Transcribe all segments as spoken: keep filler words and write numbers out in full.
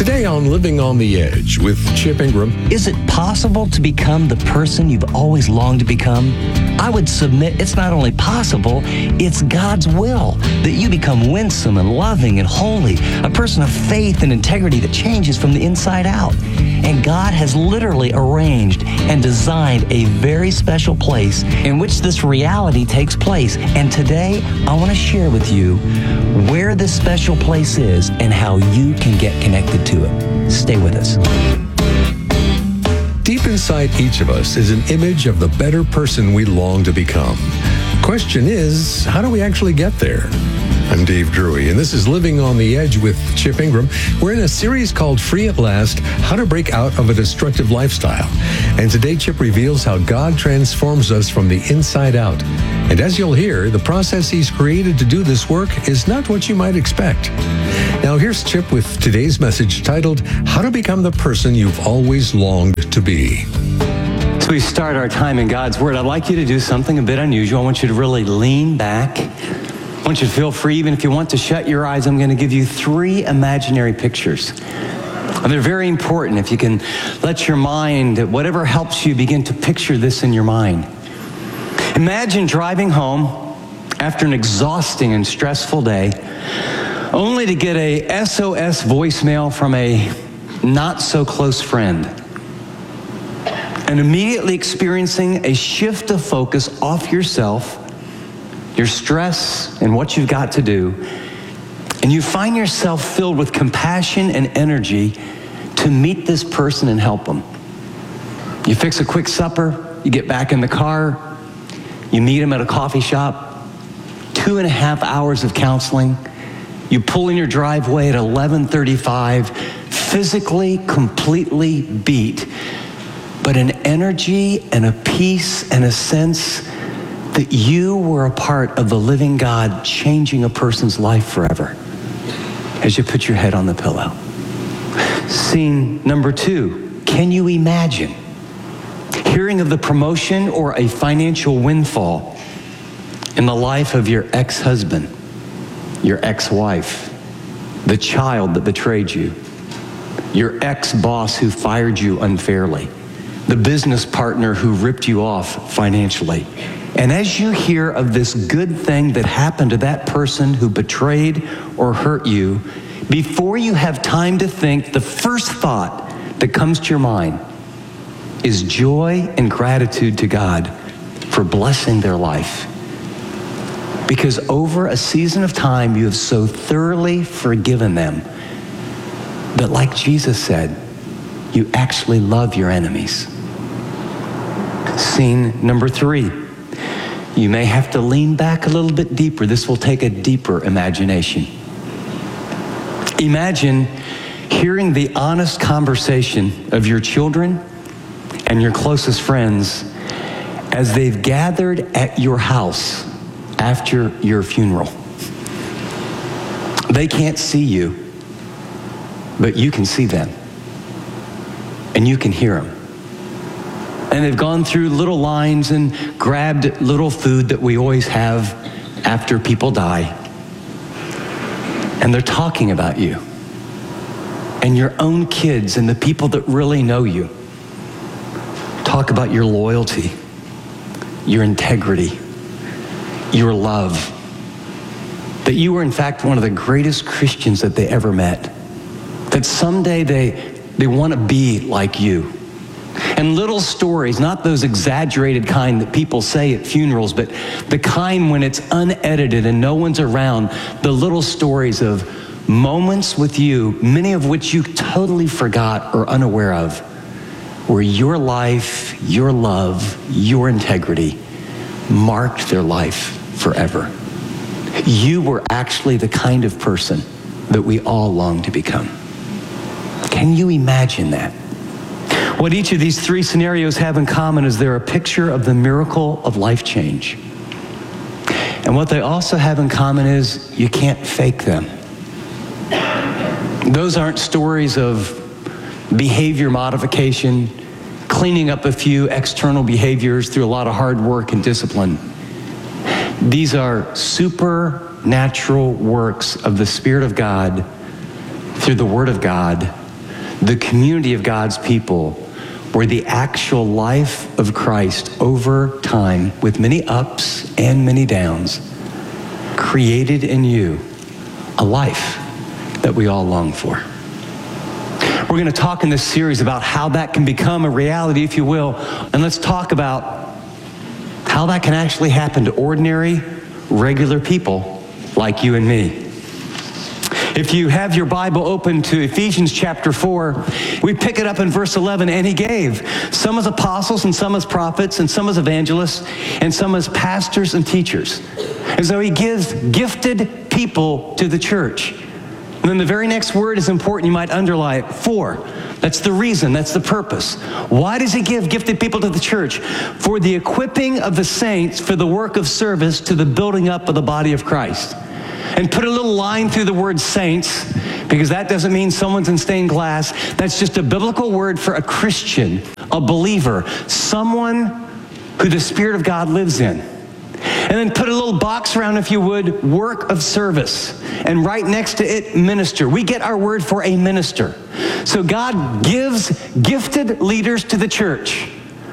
Today on Living on the Edge with Chip Ingram. Is it possible to become the person you've always longed to become? I would submit it's not only possible, it's God's will that you become winsome and loving and holy, a person of faith and integrity that changes from the inside out. And God has literally arranged and designed a very special place in which this reality takes place. And today, I want to share with you where this special place is and how you can get connected to it. Stay with us. Deep inside each of us is an image of the better person we long to become. Question is, how do we actually get there? I'm Dave Drury, and this is Living on the Edge with Chip Ingram. We're in a series called Free at Last, How to Break Out of a Destructive Lifestyle. And today, Chip reveals how God transforms us from the inside out. And as you'll hear, the process he's created to do this work is not what you might expect. Now, here's Chip with today's message titled, How to Become the Person You've Always Longed to Be. So we start our time in God's Word. I'd like you to do something a bit unusual. I want you to really lean back. I want you to feel free. Even if you want to shut your eyes, I'm going to give you three imaginary pictures. And they're very important. If you can let your mind, whatever helps you, begin to picture this in your mind. Imagine driving home after an exhausting and stressful day, only to get a S O S voicemail from a not-so-close friend, and immediately experiencing a shift of focus off yourself, your stress, and what you've got to do, and you find yourself filled with compassion and energy to meet this person and help them. You fix a quick supper, you get back in the car, you meet him at a coffee shop, two and a half hours of counseling, you pull in your driveway at eleven thirty-five, physically completely beat, but an energy and a peace and a sense that you were a part of the living God changing a person's life forever as you put your head on the pillow. Scene number two, can you imagine hearing of the promotion or a financial windfall in the life of your ex-husband, your ex-wife, the child that betrayed you, your ex-boss who fired you unfairly, the business partner who ripped you off financially? And as you hear of this good thing that happened to that person who betrayed or hurt you, before you have time to think, the first thought that comes to your mind is joy and gratitude to God for blessing their life. Because over a season of time, you have so thoroughly forgiven them that, like Jesus said, you actually love your enemies. Scene number three. You may have to lean back a little bit deeper. This will take a deeper imagination. Imagine hearing the honest conversation of your children and your closest friends as they've gathered at your house after your funeral. They can't see you, but you can see them, and you can hear them. And they've gone through little lines and grabbed little food that we always have after people die. And they're talking about you and your own kids and the people that really know you. Talk about your loyalty, your integrity, your love. That you were in fact one of the greatest Christians that they ever met. That someday they, they want to be like you. And little stories, not those exaggerated kind that people say at funerals, but the kind when it's unedited and no one's around, the little stories of moments with you, many of which you totally forgot or unaware of, where your life, your love, your integrity marked their life forever. You were actually the kind of person that we all long to become. Can you imagine that? What each of these three scenarios have in common is they're a picture of the miracle of life change. And what they also have in common is you can't fake them. Those aren't stories of behavior modification, cleaning up a few external behaviors through a lot of hard work and discipline. These are supernatural works of the Spirit of God through the Word of God the community of God's people, where the actual life of Christ over time, with many ups and many downs, created in you a life that we all long for. We're going to talk in this series about how that can become a reality, if you will, and let's talk about how that can actually happen to ordinary, regular people like you and me. If you have your Bible open to Ephesians chapter four, we pick it up in verse eleven, and he gave some as apostles and some as prophets and some as evangelists and some as pastors and teachers. And so he gives gifted people to the church. And then the very next word is important. You might underline it. For. That's the reason. That's the purpose. Why does he give gifted people to the church? For the equipping of the saints for the work of service to the building up of the body of Christ. And put a little line through the word saints, because that doesn't mean someone's in stained glass. That's just a biblical word for a Christian, a believer, someone who the Spirit of God lives in. And then put a little box around, if you would, work of service. And right next to it, minister. We get our word for a minister. So God gives gifted leaders to the church.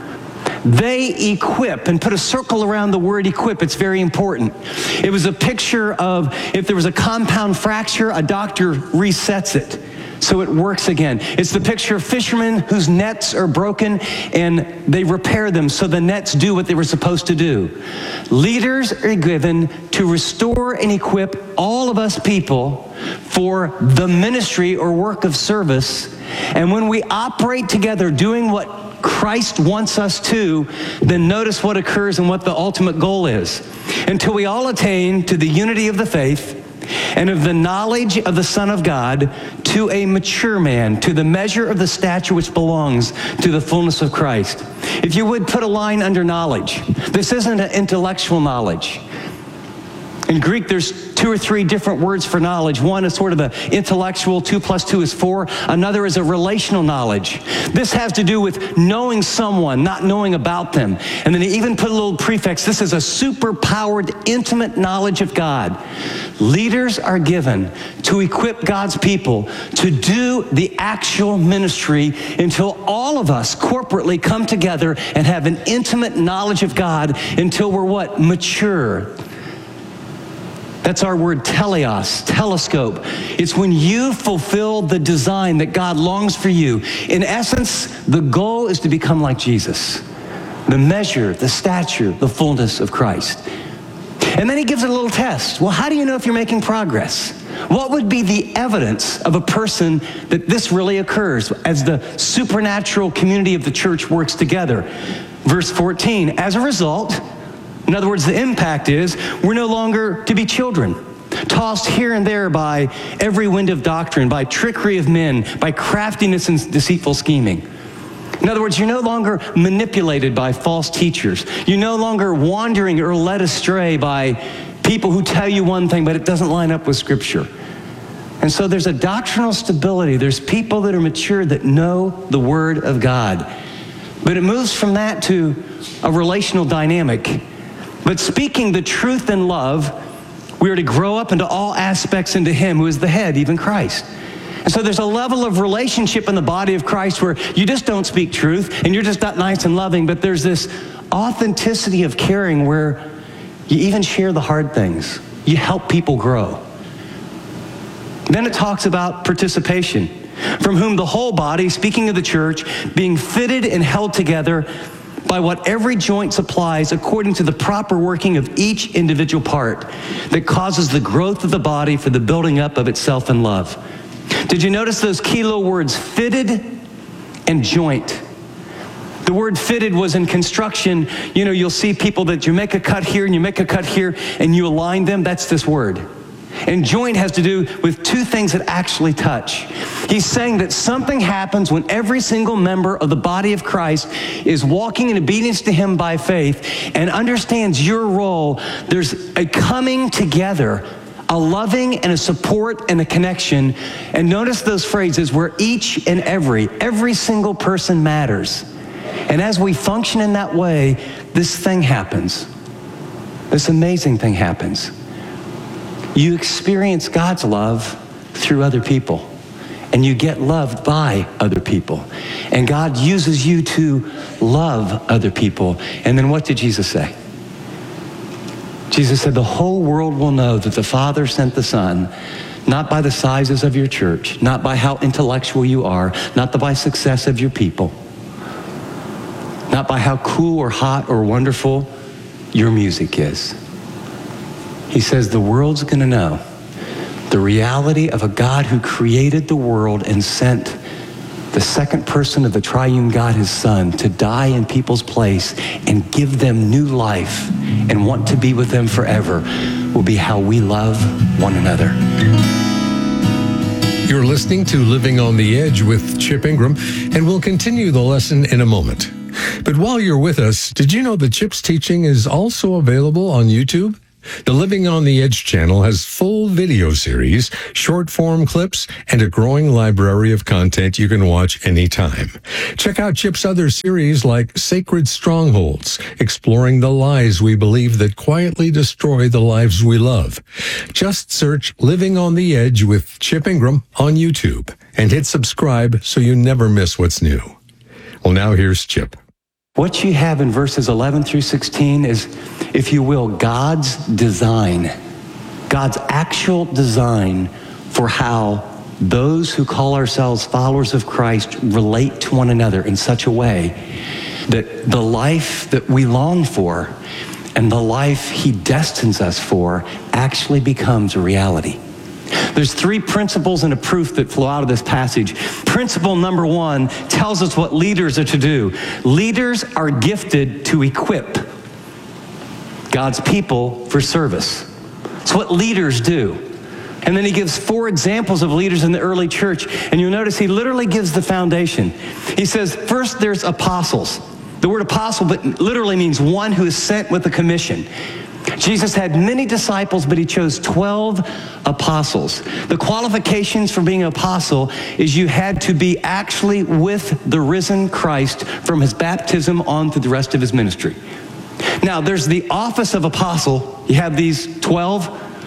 They equip, and put a circle around the word equip. It's very important. It was a picture of if there was a compound fracture, a doctor resets it so it works again. It's the picture of fishermen whose nets are broken and they repair them so the nets do what they were supposed to do. Leaders are given to restore and equip all of us people for the ministry or work of service. And when we operate together doing what Christ wants us to, then notice what occurs and what the ultimate goal is. Until we all attain to the unity of the faith and of the knowledge of the Son of God, to a mature man, to the measure of the stature which belongs to the fullness of Christ. If you would put a line under knowledge. This isn't an intellectual knowledge. In Greek, there's two or three different words for knowledge. One is sort of the intellectual, two plus two is four. Another is a relational knowledge. This has to do with knowing someone, not knowing about them. And then he even put a little prefix. This is a super-powered, intimate knowledge of God. Leaders are given to equip God's people to do the actual ministry until all of us corporately come together and have an intimate knowledge of God until we're what? Mature. That's our word teleos, telescope. It's when you fulfill the design that God longs for you. In essence, the goal is to become like Jesus. The measure, the stature, the fullness of Christ. And then he gives it a little test. Well, how do you know if you're making progress? What would be the evidence of a person that this really occurs as the supernatural community of the church works together? Verse fourteen, as a result, in other words, the impact is we're no longer to be children, tossed here and there by every wind of doctrine, by trickery of men, by craftiness and deceitful scheming. In other words, you're no longer manipulated by false teachers. You're no longer wandering or led astray by people who tell you one thing, but it doesn't line up with Scripture. And so there's a doctrinal stability. There's people that are mature that know the Word of God. But it moves from that to a relational dynamic. But speaking the truth in love, we are to grow up into all aspects into Him who is the head, even Christ. And so there's a level of relationship in the body of Christ where you just don't speak truth and you're just not nice and loving, but there's this authenticity of caring where you even share the hard things. You help people grow. Then it talks about participation, from whom the whole body, speaking of the church, being fitted and held together by what every joint supplies according to the proper working of each individual part that causes the growth of the body for the building up of itself in love. Did you notice those key little words, fitted and joint? The word fitted was in construction. You know, you'll see people that you make a cut here and you make a cut here and you align them. That's this word. And joint has to do with two things that actually touch. He's saying that something happens when every single member of the body of Christ is walking in obedience to Him by faith and understands your role. There's a coming together, a loving and a support and a connection. And notice those phrases where each and every, every single person matters. And as we function in that way, this thing happens. This amazing thing happens. You experience God's love through other people. and you get loved by other people. And God uses you to love other people. And then what did Jesus say? Jesus said, the whole world will know that the Father sent the Son, not by the sizes of your church, not by how intellectual you are, not by success of your people, not by how cool or hot or wonderful your music is. He says the world's going to know the reality of a God who created the world and sent the second person of the triune God, his Son, to die in people's place and give them new life and want to be with them forever will be how we love one another. You're listening to Living on the Edge with Chip Ingram, and we'll continue the lesson in a moment. But while you're with us, did you know that Chip's teaching is also available on YouTube? The Living on the Edge channel has full video series, short-form clips, and a growing library of content you can watch anytime. Check out Chip's other series like Sacred Strongholds, exploring the lies we believe that quietly destroy the lives we love. Just search Living on the Edge with Chip Ingram on YouTube and hit subscribe so you never miss what's new. Well, now here's Chip. What you have in verses eleven through sixteen is, if you will, God's design, God's actual design for how those who call ourselves followers of Christ relate to one another in such a way that the life that we long for and the life he destines us for actually becomes a reality. There's three principles and a proof that flow out of this passage. Principle number one tells us what leaders are to do. Leaders are gifted to equip God's people for service. It's what leaders do. And then he gives four examples of leaders in the early church. And you'll notice he literally gives the foundation. He says, first there's apostles. The word apostle but literally means one who is sent with a commission. Jesus had many disciples, but he chose twelve apostles. The qualifications for being an apostle is you had to be actually with the risen Christ from his baptism on through the rest of his ministry. Now, there's the office of apostle. You have these twelve.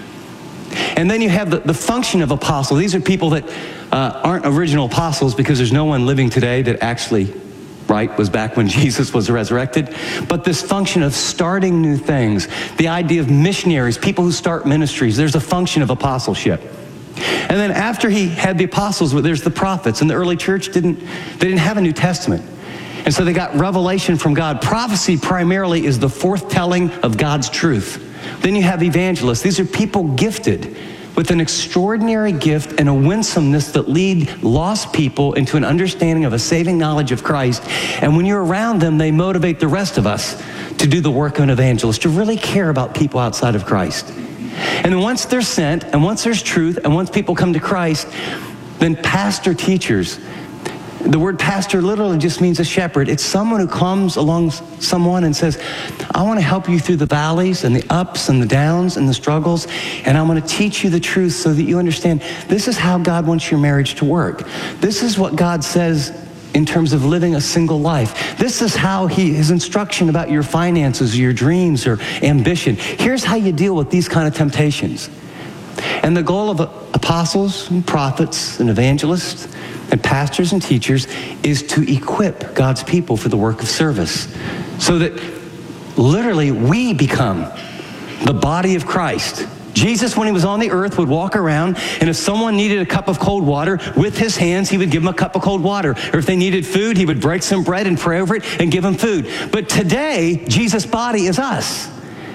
And then you have the, the function of apostle. These are people that uh, aren't original apostles because there's no one living today that actually right, was back when Jesus was resurrected. But this function of starting new things, the idea of missionaries, people who start ministries, there's a function of apostleship. And then after he had the apostles, there's the prophets. And the early church didn't, they didn't have a New Testament. And so they got revelation from God. Prophecy primarily is the forthtelling of God's truth. Then you have evangelists. These are people gifted with an extraordinary gift and a winsomeness that lead lost people into an understanding of a saving knowledge of Christ. And when you're around them, they motivate the rest of us to do the work of an evangelist, to really care about people outside of Christ. And then once they're sent, and once there's truth, and once people come to Christ, then pastor teachers. The word pastor literally just means a shepherd. It's someone who comes along someone and says, I want to help you through the valleys and the ups and the downs and the struggles, and I'm going to teach you the truth so that you understand this is how God wants your marriage to work. This is what God says in terms of living a single life. This is how he, his instruction about your finances, or your dreams, or ambition. Here's how you deal with these kind of temptations. And the goal of apostles and prophets and evangelists and pastors and teachers is to equip God's people for the work of service so that literally we become the body of Christ. Jesus, when he was on the earth, would walk around, and if someone needed a cup of cold water, with his hands, he would give them a cup of cold water. Or if they needed food, he would break some bread and pray over it and give them food. But today, Jesus' body is us.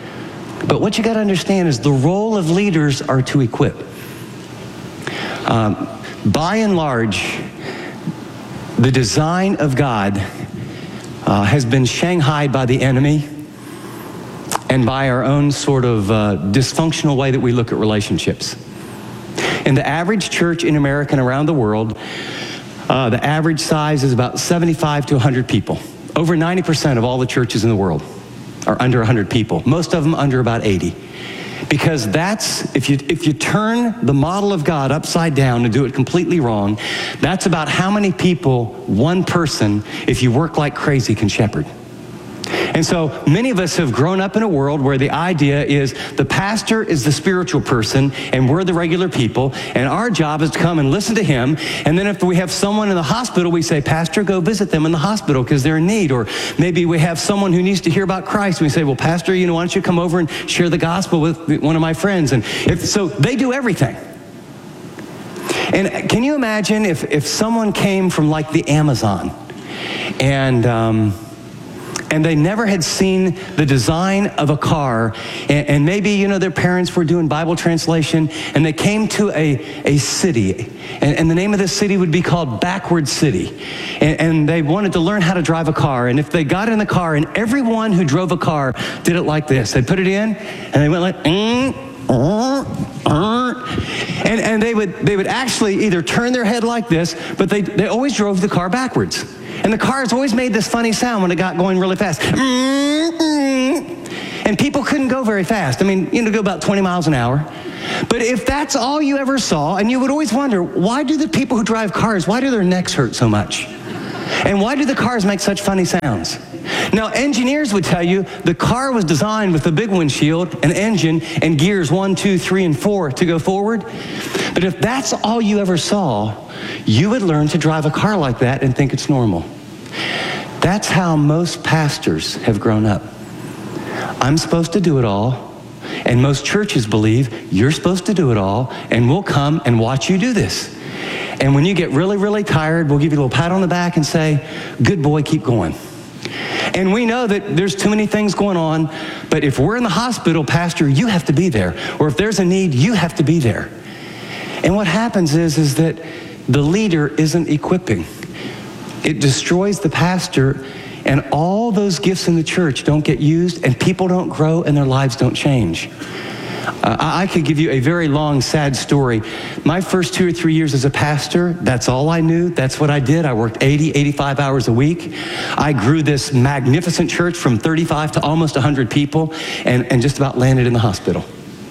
But what you got to understand is the role of leaders are to equip. Um, by and large, the design of God uh, has been shanghaied by the enemy and by our own sort of uh, dysfunctional way that we look at relationships. In the average church in America and around the world, uh, the average size is about seventy-five to one hundred people. Over ninety percent of all the churches in the world are under one hundred people, most of them under about eighty. Because that's, if you, if you turn the model of God upside down and do it completely wrong, that's about how many people one person, if you work like crazy, can shepherd. And so many of us have grown up in a world where the idea is the pastor is the spiritual person and we're the regular people, and our job is to come and listen to him. And then if we have someone in the hospital, we say, Pastor, go visit them in the hospital because they're in need. Or maybe we have someone who needs to hear about Christ. We say, well, Pastor, you know, why don't you come over and share the gospel with one of my friends? And if, so they do everything. And can you imagine if, if someone came from like the Amazon and um, and they never had seen the design of a car, and, and maybe, you know, their parents were doing Bible translation, and they came to a, a city, and, and the name of this city would be called Backward City, and, and they wanted to learn how to drive a car, and if they got in the car, and everyone who drove a car did it like this, they'd put it in, and they went like, mm, uh, uh, and, and they would they would actually either turn their head like this, but they, they always drove the car backwards. And the cars always made this funny sound when it got going really fast. And people couldn't go very fast. I mean, you know, go about twenty miles an hour. But if that's all you ever saw, and you would always wonder, why do the people who drive cars, why do their necks hurt so much? And why do the cars make such funny sounds? Now, engineers would tell you the car was designed with a big windshield, an engine, and gears one, two, three, and four to go forward. But if that's all you ever saw, you would learn to drive a car like that and think it's normal. That's how most pastors have grown up. I'm supposed to do it all, and most churches believe you're supposed to do it all, and we'll come and watch you do this. And when you get really, really tired, we'll give you a little pat on the back and say, good boy, keep going. And we know that there's too many things going on, but if we're in the hospital, Pastor, you have to be there. Or if there's a need, you have to be there. And what happens is, is that the leader isn't equipping. It destroys the pastor, and all those gifts in the church don't get used, and people don't grow, and their lives don't change. Uh, I could give you a very long, sad story. My first two or three years as a pastor, that's all I knew. That's what I did. I worked eighty, eighty-five hours a week. I grew this magnificent church from thirty-five to almost one hundred people, and, and just about landed in the hospital.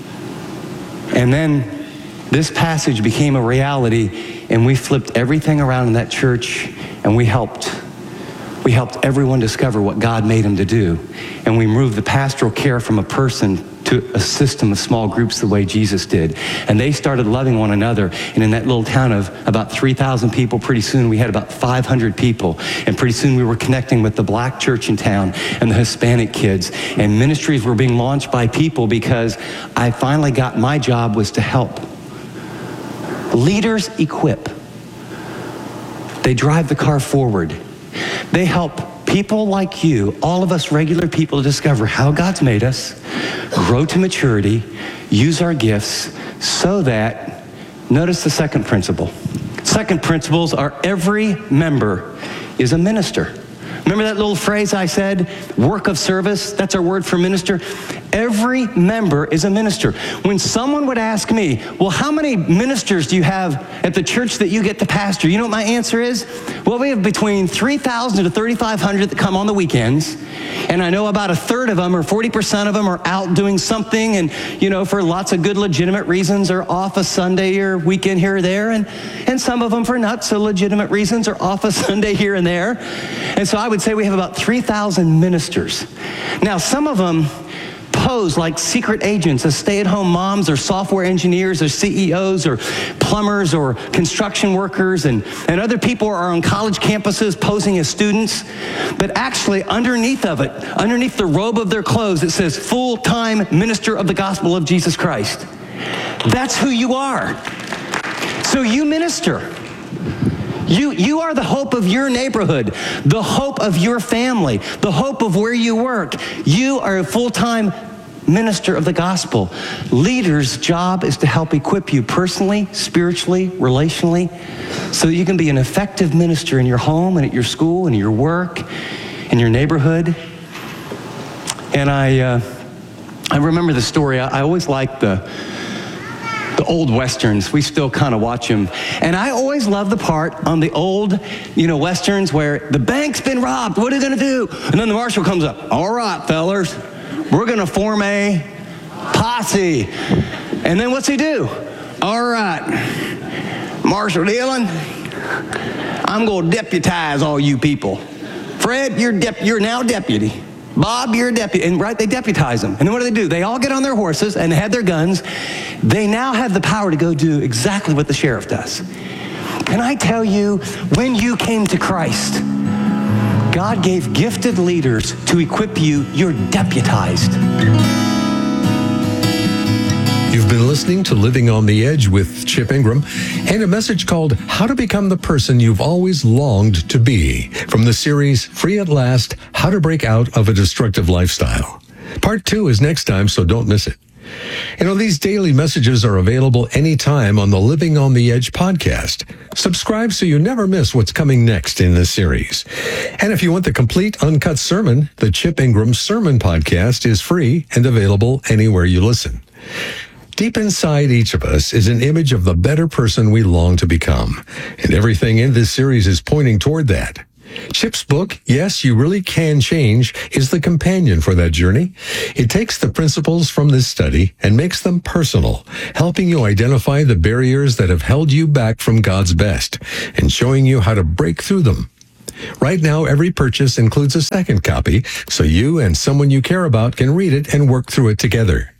And then this passage became a reality, and we flipped everything around in that church, and we helped. We helped everyone discover what God made them to do. And we moved the pastoral care from a person to a system of small groups the way Jesus did. And they started loving one another. And in that little town of about three thousand people, pretty soon we had about five hundred people. And pretty soon we were connecting with the black church in town and the Hispanic kids. And ministries were being launched by people because I finally got my job was to help. Leaders equip. They drive the car forward. They help people like you, all of us regular people, to discover how God's made us, grow to maturity, use our gifts, so that, notice the second principle. Second principles are every member is a minister. Remember that little phrase I said, work of service? That's our word for minister. Every member is a minister. When someone would ask me, well, how many ministers do you have at the church that you get to pastor? You know what my answer is? Well, we have between three thousand to thirty-five hundred that come on the weekends. And I know about a third of them, or forty percent of them, are out doing something, and, you know, for lots of good legitimate reasons, are off a Sunday or weekend here or there. And, and some of them, for not so legitimate reasons, are off a Sunday here and there. And so I would say we have about three thousand ministers. Now, some of them pose like secret agents as stay-at-home moms or software engineers or C E Os or plumbers or construction workers, and, and other people are on college campuses posing as students. But actually, underneath of it, underneath the robe of their clothes, it says full-time minister of the gospel of Jesus Christ. That's who you are. So you minister. You, you are the hope of your neighborhood, the hope of your family, the hope of where you work. You are a full-time minister of the gospel. Leaders' job is to help equip you personally, spiritually, relationally, so that you can be an effective minister in your home and at your school and your work, in your neighborhood. And I, uh, I remember the story. I, I always liked the The old Westerns. We still kind of watch them. And I always love the part on the old, you know, Westerns where the bank's been robbed. What are they going to do? And then the marshal comes up. All right, fellers, we're going to form a posse. And then what's he do? All right, Marshal Dillon, I'm going to deputize all you people. Fred, you're, dep- you're now deputy. Bob, you're a deputy. And right, they deputize them. And then what do they do? They all get on their horses and they have their guns. They now have the power to go do exactly what the sheriff does. Can I tell you, when you came to Christ, God gave gifted leaders to equip you. You're deputized. You've been listening to Living on the Edge with Chip Ingram and a message called How to Become the Person You've Always Longed to Be from the series Free at Last, How to Break Out of a Destructive Lifestyle. Part two is next time, so don't miss it. You know, these daily messages are available anytime on the Living on the Edge podcast. Subscribe so you never miss what's coming next in this series. And if you want the complete uncut sermon, the Chip Ingram Sermon Podcast is free and available anywhere you listen. Deep inside each of us is an image of the better person we long to become, and everything in this series is pointing toward that. Chip's book, Yes, You Really Can Change, is the companion for that journey. It takes the principles from this study and makes them personal, helping you identify the barriers that have held you back from God's best and showing you how to break through them. Right now, every purchase includes a second copy, so you and someone you care about can read it and work through it together.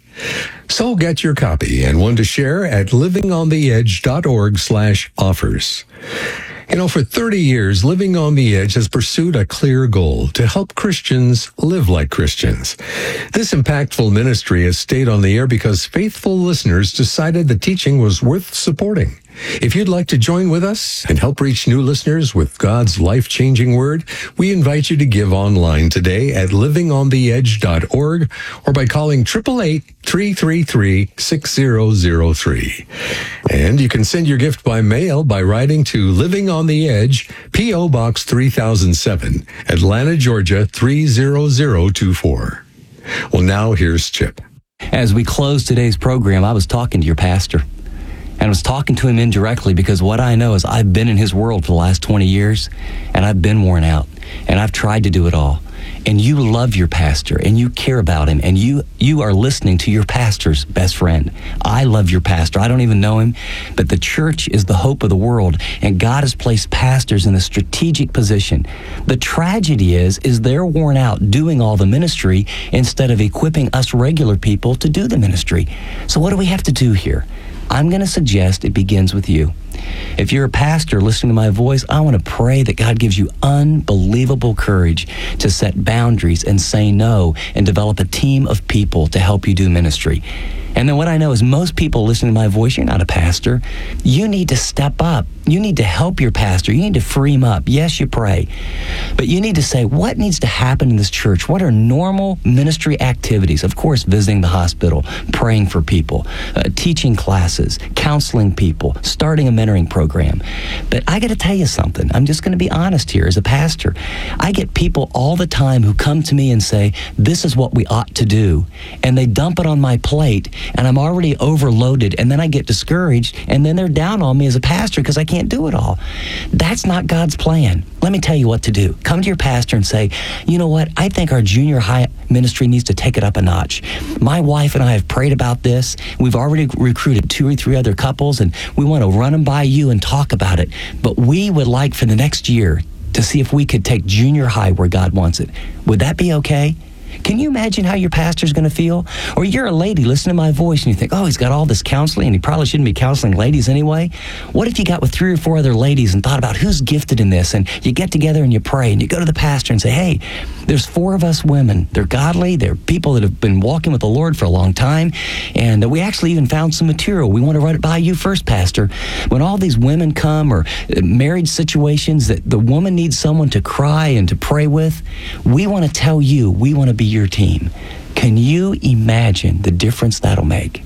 So get your copy and one to share at livingontheedge.org slash offers. You know, for thirty years, Living on the Edge has pursued a clear goal to help Christians live like Christians. This impactful ministry has stayed on the air because faithful listeners decided the teaching was worth supporting. If you'd like to join with us and help reach new listeners with God's life-changing word, we invite you to give online today at living on the edge dot org or by calling eight eight eight, three three three, six zero zero three. And you can send your gift by mail by writing to Living on the Edge, P O. Box three thousand seven, Atlanta, Georgia three zero zero two four. Well, now here's Chip. As we close today's program, I was talking to your pastor. And I was talking to him indirectly because what I know is I've been in his world for the last twenty years, and I've been worn out, and I've tried to do it all. And you love your pastor, and you care about him, and you you are listening to your pastor's best friend. I love your pastor. I don't even know him, but the church is the hope of the world, and God has placed pastors in a strategic position. The tragedy is, is they're worn out doing all the ministry instead of equipping us regular people to do the ministry. So what do we have to do here? I'm going to suggest it begins with you. If you're a pastor listening to my voice, I want to pray that God gives you unbelievable courage to set boundaries and say no and develop a team of people to help you do ministry. And then what I know is most people listening to my voice, you're not a pastor. You need to step up. You need to help your pastor. You need to free him up. Yes, you pray. But you need to say, what needs to happen in this church? What are normal ministry activities? Of course, visiting the hospital, praying for people, uh, teaching classes, counseling people, starting a mentoring program. But I got to tell you something. I'm just going to be honest here as a pastor. I get people all the time who come to me and say, this is what we ought to do. And they dump it on my plate, and I'm already overloaded, and then I get discouraged, and then they're down on me as a pastor because I can't do it all. That's not God's plan. Let me tell you what to do. Come to your pastor and say, you know what, I think our junior high ministry needs to take it up a notch. My wife and I have prayed about this. We've already recruited two or three other couples, and we want to run them by you and talk about it. But we would like for the next year to see if we could take junior high where God wants it. Would that be okay? Can you imagine how your pastor's going to feel? Or you're a lady, listen to my voice, and you think, oh, he's got all this counseling, and he probably shouldn't be counseling ladies anyway. What if you got with three or four other ladies and thought about who's gifted in this, and you get together and you pray, and you go to the pastor and say, hey, there's four of us women. They're godly. They're people that have been walking with the Lord for a long time, and we actually even found some material. We want to run it by you first, Pastor. When all these women come, or marriage situations that the woman needs someone to cry and to pray with, we want to tell you, we want to be your team. Can you imagine the difference that'll make?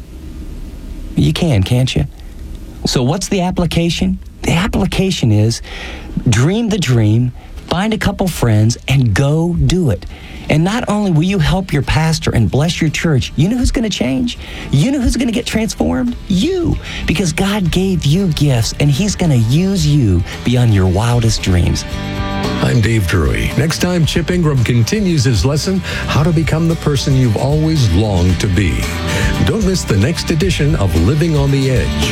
You can, can't you? So what's the application? The application is dream the dream, find a couple friends, and go do it. And not only will you help your pastor and bless your church, you know who's going to change? You know who's going to get transformed? You. Because God gave you gifts, and he's going to use you beyond your wildest dreams. I'm Dave Drury. Next time, Chip Ingram continues his lesson, How to Become the Person You've Always Longed to Be. Don't miss the next edition of Living on the Edge.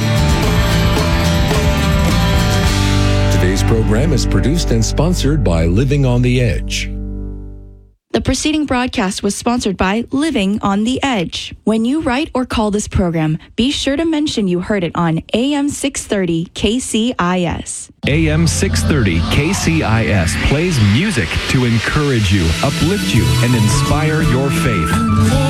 Today's program is produced and sponsored by Living on the Edge. The preceding broadcast was sponsored by Living on the Edge. When you write or call this program, be sure to mention you heard it on A M six thirty K C I S. A M six thirty K C I S plays music to encourage you, uplift you, and inspire your faith.